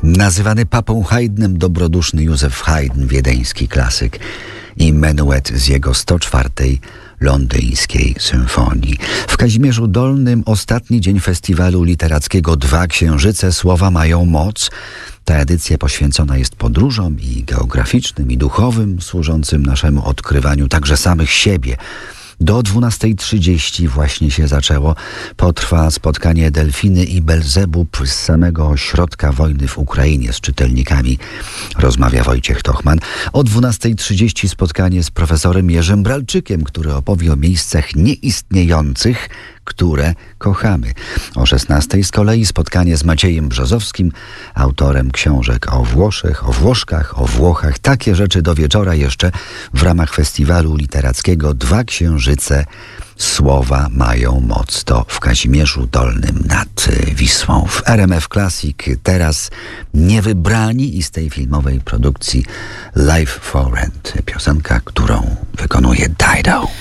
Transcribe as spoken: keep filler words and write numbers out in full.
Nazywany papą Haydnem, dobroduszny Józef Haydn, wiedeński klasyk, i menuet z jego sto czwartej londyńskiej symfonii. W Kazimierzu Dolnym ostatni dzień festiwalu literackiego Dwa Księżyce słowa mają moc. Ta edycja poświęcona jest podróżom i geograficznym, i duchowym, służącym naszemu odkrywaniu także samych siebie. Do dwunastej trzydzieści właśnie się zaczęło. Potrwa spotkanie Delfiny i Belzebub z samego środka wojny w Ukrainie z czytelnikami. Rozmawia Wojciech Tochman. O dwunastej trzydzieści spotkanie z profesorem Jerzym Bralczykiem, który opowie o miejscach nieistniejących, które kochamy. O szesnastej z kolei spotkanie z Maciejem Brzozowskim, autorem książek o Włoszech, o Włoszkach, o Włochach. Takie rzeczy do wieczora jeszcze w ramach festiwalu literackiego Dwa Księżyce słowa mają moc. To w Kazimierzu Dolnym nad Wisłą. W R M F Classic teraz Niewybrani i z tej filmowej produkcji Life for Rent. Piosenka, którą wykonuje Dido.